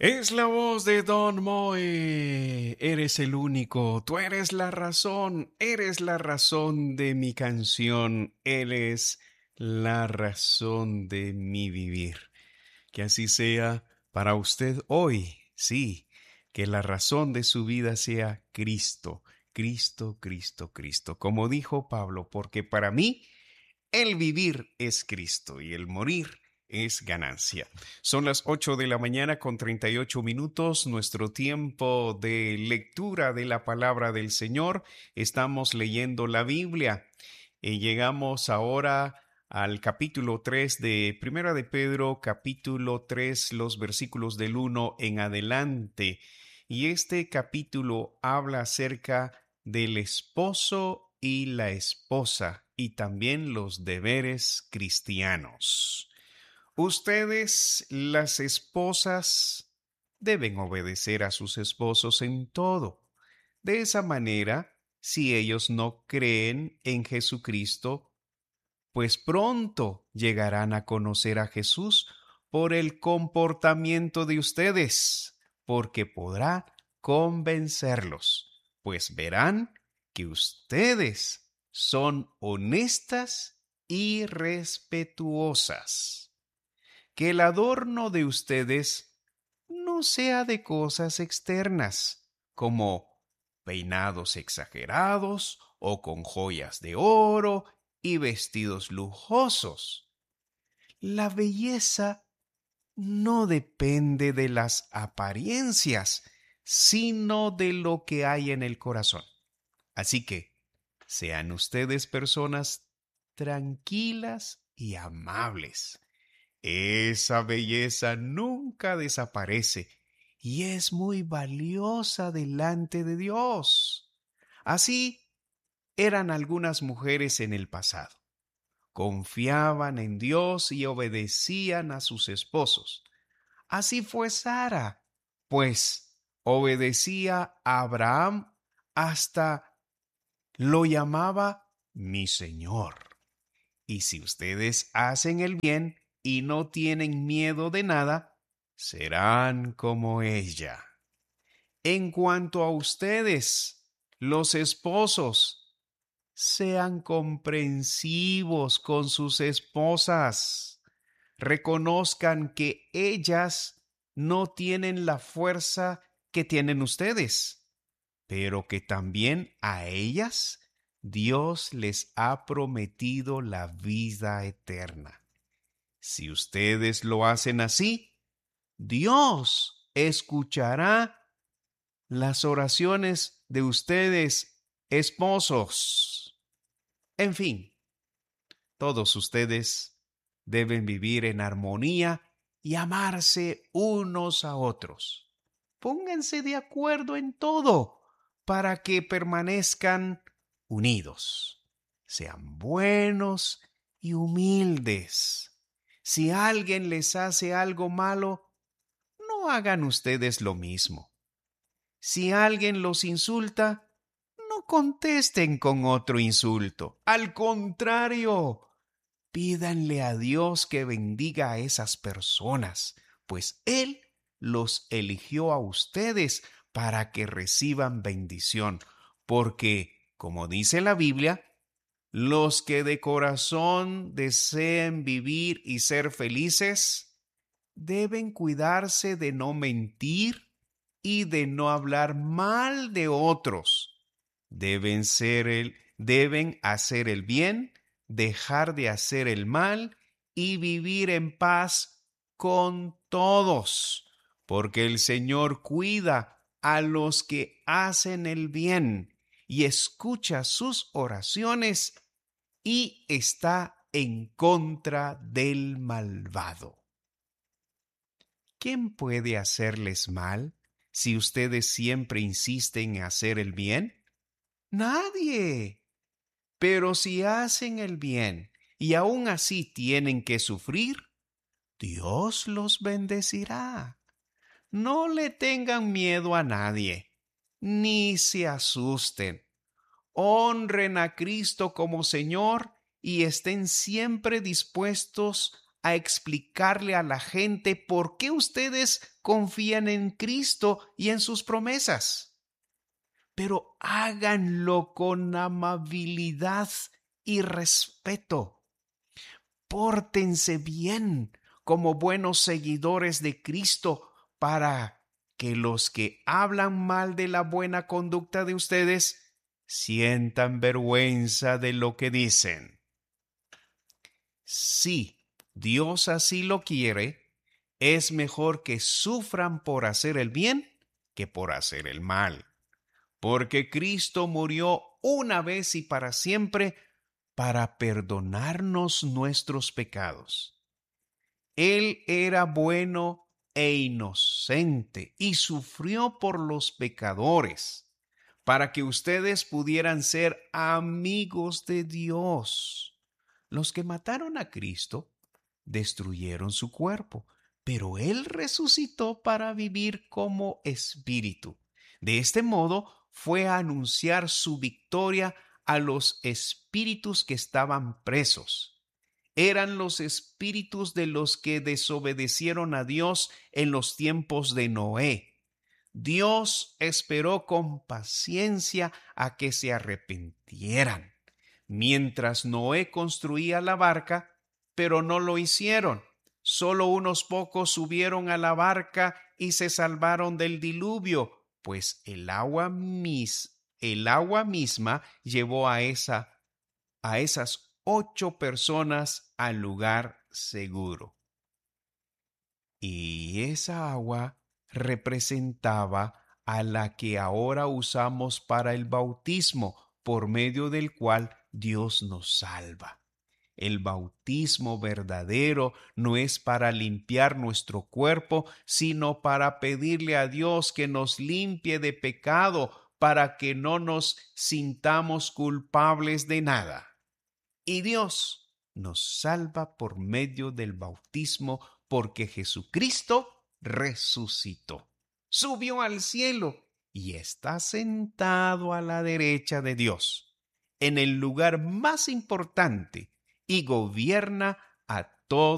Es la voz de Don Moe. Eres el único, tú eres la razón de mi canción, eres la razón de mi vivir. Que así sea para usted hoy, sí, que la razón de su vida sea Cristo, Cristo, Cristo, Cristo. Como dijo Pablo, porque para mí el vivir es Cristo y el morir es ganancia. Son las 8 de la mañana con 38 minutos, nuestro tiempo de lectura de la palabra del Señor. Estamos leyendo la Biblia y llegamos ahora al capítulo 3 de Primera de Pedro, capítulo 3, los versículos del 1 en adelante. Y este capítulo habla acerca del esposo y la esposa y también los deberes cristianos. Ustedes, las esposas, deben obedecer a sus esposos en todo. De esa manera, si ellos no creen en Jesucristo, pues pronto llegarán a conocer a Jesús por el comportamiento de ustedes, porque podrá convencerlos, pues verán que ustedes son honestas y respetuosas. Que el adorno de ustedes no sea de cosas externas, como peinados exagerados o con joyas de oro y vestidos lujosos. La belleza no depende de las apariencias, sino de lo que hay en el corazón. Así que sean ustedes personas tranquilas y amables. Esa belleza nunca desaparece y es muy valiosa delante de Dios. Así eran algunas mujeres en el pasado. Confiaban en Dios y obedecían a sus esposos. Así fue Sara, pues obedecía a Abraham hasta lo llamaba mi Señor. Y si ustedes hacen el bien y no tienen miedo de nada, serán como ella. En cuanto a ustedes, los esposos, sean comprensivos con sus esposas. Reconozcan que ellas no tienen la fuerza que tienen ustedes, pero que también a ellas Dios les ha prometido la vida eterna. Si ustedes lo hacen así, Dios escuchará las oraciones de ustedes, esposos. En fin, todos ustedes deben vivir en armonía y amarse unos a otros. Pónganse de acuerdo en todo para que permanezcan unidos. Sean buenos y humildes. Si alguien les hace algo malo, no hagan ustedes lo mismo. Si alguien los insulta, no contesten con otro insulto. Al contrario, pídanle a Dios que bendiga a esas personas, pues Él los eligió a ustedes para que reciban bendición. Porque, como dice la Biblia, los que de corazón deseen vivir y ser felices, deben cuidarse de no mentir y de no hablar mal de otros. Deben hacer el bien, dejar de hacer el mal y vivir en paz con todos, porque el Señor cuida a los que hacen el bien y escucha sus oraciones y está en contra del malvado. ¿Quién puede hacerles mal si ustedes siempre insisten en hacer el bien? Nadie. Pero si hacen el bien y aún así tienen que sufrir, Dios los bendecirá. No le tengan miedo a nadie, ni se asusten. Honren a Cristo como Señor y estén siempre dispuestos a explicarle a la gente por qué ustedes confían en Cristo y en sus promesas. Pero háganlo con amabilidad y respeto. Pórtense bien como buenos seguidores de Cristo para que los que hablan mal de la buena conducta de ustedes sientan vergüenza de lo que dicen. Si Dios así lo quiere, es mejor que sufran por hacer el bien que por hacer el mal, porque Cristo murió una vez y para siempre para perdonarnos nuestros pecados. Él era bueno e inocente y sufrió por los pecadores para que ustedes pudieran ser amigos de Dios. Los que mataron a Cristo destruyeron su cuerpo, pero Él resucitó para vivir como espíritu. De este modo fue a anunciar su victoria a los espíritus que estaban presos. Eran los espíritus de los que desobedecieron a Dios en los tiempos de Noé. Dios esperó con paciencia a que se arrepintieran, mientras Noé construía la barca, pero no lo hicieron. Solo unos pocos subieron a la barca y se salvaron del diluvio, pues el agua misma llevó a esas 8 personas al lugar seguro. Y esa agua representaba a la que ahora usamos para el bautismo, por medio del cual Dios nos salva. El bautismo verdadero no es para limpiar nuestro cuerpo, sino para pedirle a Dios que nos limpie de pecado, para que no nos sintamos culpables de nada. Y Dios nos salva por medio del bautismo, porque Jesucristo resucitó, subió al cielo y está sentado a la derecha de Dios, en el lugar más importante, y gobierna a todos